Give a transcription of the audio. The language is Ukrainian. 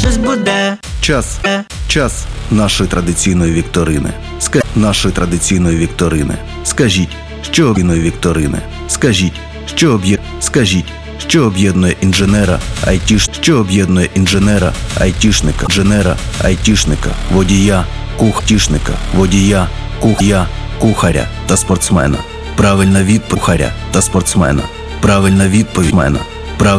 щось буде. Час нашої традиційної вікторини. Нашої традиційної вікторини. Скажіть, що що об'єднує інженера, айтішника, водія, кухаря та спортсмена. Правильна відповідь